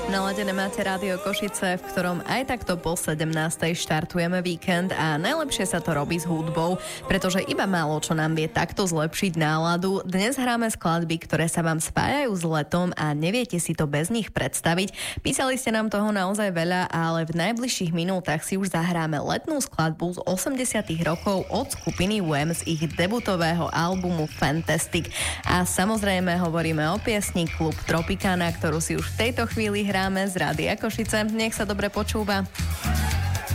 Naladené máte Rádio Košice, v ktorom aj takto po 17. štartujeme víkend a najlepšie sa to robí s hudbou, pretože iba málo čo nám vie takto zlepšiť náladu. Dnes hráme skladby, ktoré sa vám spájajú s letom a neviete si to bez nich predstaviť. Písali ste nám toho naozaj veľa, ale v najbližších minútach si už zahráme letnú skladbu z 80. rokov od skupiny Wham z ich debutového albumu Fantastic. A samozrejme hovoríme o piesni Klub Tropicana, ktorú si už v tejto chvíli hráme z Rádia Košice. Nech sa dobre počúva.